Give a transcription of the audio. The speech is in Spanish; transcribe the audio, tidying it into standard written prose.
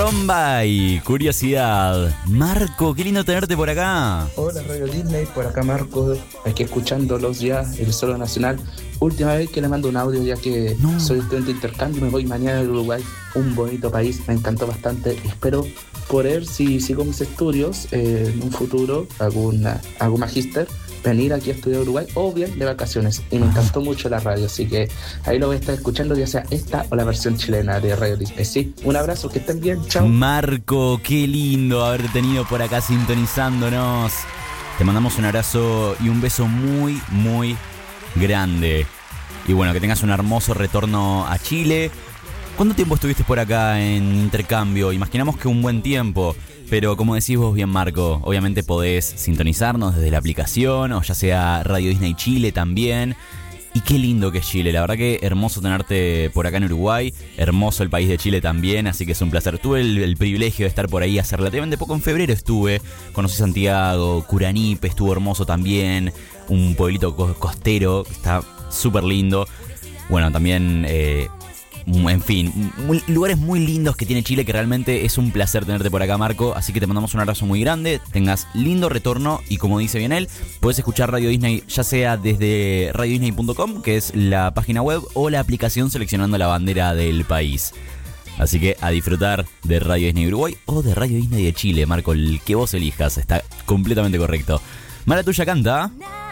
Rombay, curiosidad. Marco, qué lindo tenerte por acá. Hola Radio Disney, por acá Marco, aquí escuchándolos ya, el Solo Nacional. Última vez que le mando un audio ya que soy estudiante de intercambio, me voy mañana a Uruguay, un bonito país, me encantó bastante. Espero poder, si sigo mis estudios, en un futuro, hago magíster, venir aquí a estudiar a Uruguay o bien de vacaciones. Y me encantó mucho la radio, así que ahí lo voy a estar escuchando, ya sea esta o la versión chilena de Radio Disney. Sí, un abrazo, que estén bien, chao. Marco, qué lindo haberte tenido por acá sintonizándonos. Te mandamos un abrazo y un beso muy, muy grande. Y bueno, que tengas un hermoso retorno a Chile. ¿Cuánto tiempo estuviste por acá en intercambio? Imaginamos que un buen tiempo. Pero como decís vos bien, Marco, obviamente podés sintonizarnos desde la aplicación o ya sea Radio Disney Chile también. Y qué lindo que es Chile, la verdad que hermoso tenerte por acá en Uruguay, hermoso el país de Chile también, así que es un placer. Tuve el privilegio de estar por ahí hace relativamente poco, en febrero estuve, conocí Santiago, Curanipe, estuvo hermoso también, un pueblito costero, está súper lindo. Bueno, también... en fin, lugares muy lindos que tiene Chile, que realmente es un placer tenerte por acá, Marco. Así que te mandamos un abrazo muy grande, tengas lindo retorno y como dice bien él, puedes escuchar Radio Disney ya sea desde radiodisney.com, que es la página web, o la aplicación seleccionando la bandera del país. Así que a disfrutar de Radio Disney Uruguay o de Radio Disney de Chile, Marco, el que vos elijas, está completamente correcto. Mala tuya canta.